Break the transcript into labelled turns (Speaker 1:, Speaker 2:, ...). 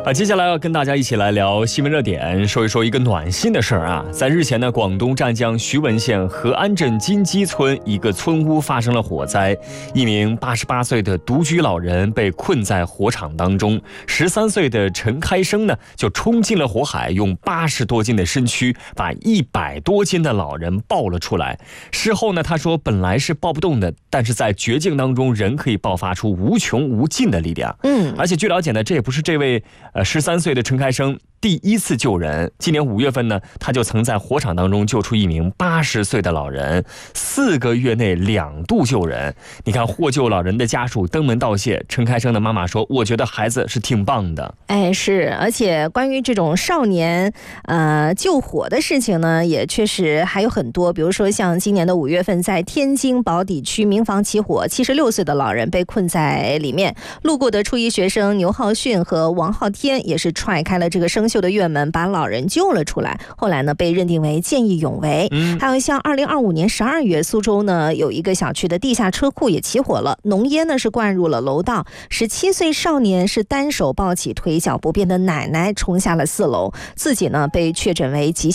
Speaker 1: 接下来要跟大家一起来聊新闻热点，说一说一个暖心的事儿啊。在日前呢，广东湛江徐闻县和安镇金鸡村一个村屋发生了火灾，一名88岁的独居老人被困在火场当中，13岁的陈开生呢就冲进了火海，用80多斤的身躯把100多斤的老人抱了出来。事后呢，他说本来是抱不动的，但是在绝境当中，人可以爆发出无穷无尽的力量。而且据了解呢，这也不是这位13岁的陈开生第一次救人。今年5月份呢，他就曾在火场当中救出一名80岁的老人，4个月内2度救人。你看，获救老人的家属登门道谢，陈开生的妈妈说：“我觉得孩子是挺棒的。”
Speaker 2: 是，而且关于这种少年救火的事情呢，也确实还有很多。比如说，像今年的5月份，在天津宝坻区民房起火，76岁的老人被困在里面。路过的初一学生牛浩训和王浩天也是踹开了这个生锈的院门，把老人救了出来。后来呢，被认定为见义勇为。还有像2025年12月，苏州呢有一个小区的地下车库也起火了，浓烟呢是灌入了楼道，17岁少年是单手抱起腿脚不便的奶奶冲下了4楼，自己呢被确诊为急性